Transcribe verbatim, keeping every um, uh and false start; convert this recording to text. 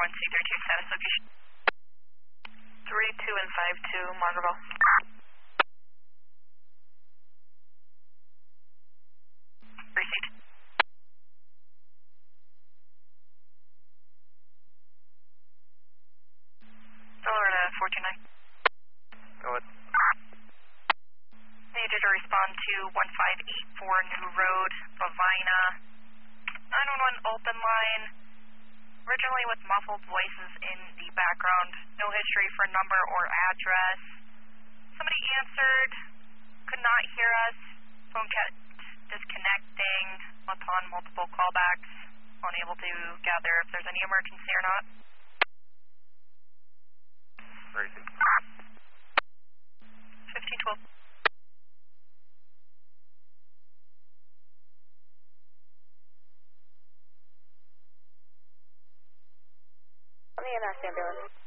one C thirty-two, status location. three two and five two, Mongreville. Received. Florida four two nine. Go ahead. Needed to respond to one five eight four New Road, Bovina. nine one one open line. Originally with muffled voices in the background. No history for number or address. Somebody answered, could not hear us. Phone kept disconnecting upon multiple callbacks. Unable to gather if there's any emergency or not. Crazy. fifteen twelve. On the N S ambulance.